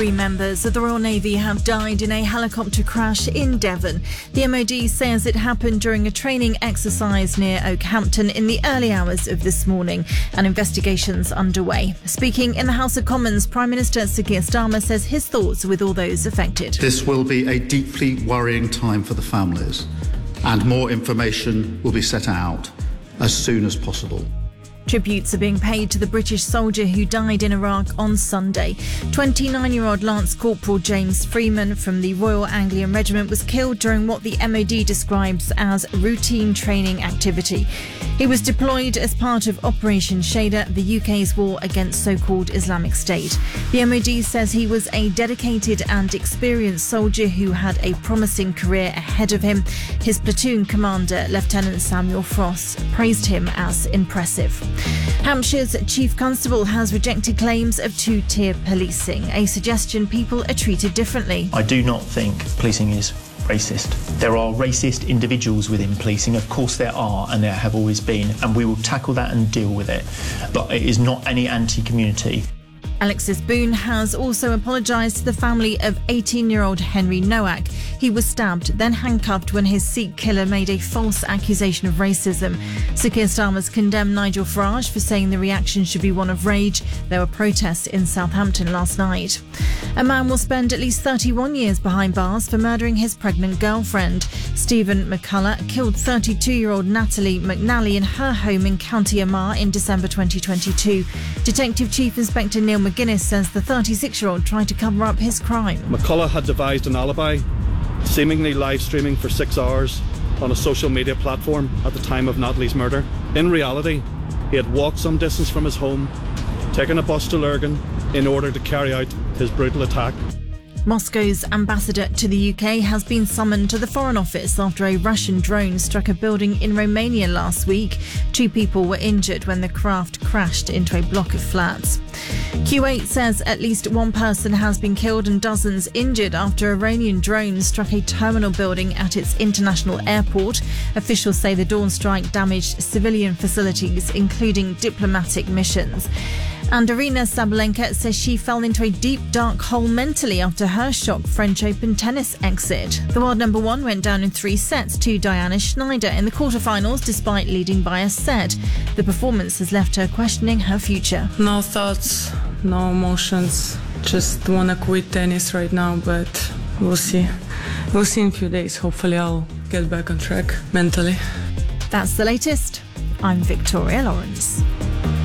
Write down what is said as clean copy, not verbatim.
3 members of the Royal Navy have died in a helicopter crash in Devon. The MOD says it happened during a training exercise near Oakhampton in the early hours of this morning, and investigations underway. Speaking in the House of Commons, Prime Minister Sir Keir Starmer says his thoughts are with all those affected. This will be a deeply worrying time for the families, and more information will be set out as soon as possible. Tributes are being paid to the British soldier who died in Iraq on Sunday. 29-year-old Lance Corporal James Freeman from the Royal Anglian Regiment was killed during what the MOD describes as routine training activity. He was deployed as part of Operation Shader, the UK's war against so-called Islamic State. The MOD says he was a dedicated and experienced soldier who had a promising career ahead of him. His platoon commander, Lieutenant Samuel Frost, praised him as impressive. Hampshire's Chief Constable has rejected claims of two-tier policing, a suggestion people are treated differently. I do not think policing is racist. There are racist individuals within policing, of course there are, and there have always been, and we will tackle that and deal with it. But it is not any anti-community. Alexis Boone has also apologised to the family of 18-year-old Henry Nowak. He was stabbed, then handcuffed when his Sikh killer made a false accusation of racism. Sir Keir Starmer's condemned Nigel Farage for saying the reaction should be one of rage. There were protests in Southampton last night. A man will spend at least 31 years behind bars for murdering his pregnant girlfriend. Stephen McCullough killed 32-year-old Natalie McNally in her home in County Armagh in December 2022. Detective Chief Inspector Neil McGuinness says the 36-year-old tried to cover up his crime. McCullough had devised an alibi, seemingly live streaming for 6 hours on a social media platform at the time of Natalie's murder. In reality, he had walked some distance from his home, taken a bus to Lurgan in order to carry out his brutal attack. Moscow's ambassador to the UK has been summoned to the Foreign Office after a Russian drone struck a building in Romania last week. 2 people were injured when the craft crashed into a block of flats. Kuwait says at least 1 person has been killed and dozens injured after Iranian drones struck a terminal building at its international airport. Officials say the dawn strike damaged civilian facilities, including diplomatic missions. And Aryna Sabalenka says she fell into a deep, dark hole mentally after her shock French Open tennis exit. The world number 1 went down in 3 sets to Diana Schneider in the quarterfinals despite leading by a set. The performance has left her questioning her future. No thoughts, no emotions. Just want to quit tennis right now, but we'll see. We'll see in a few days. Hopefully I'll get back on track mentally. That's the latest. I'm Victoria Lawrence.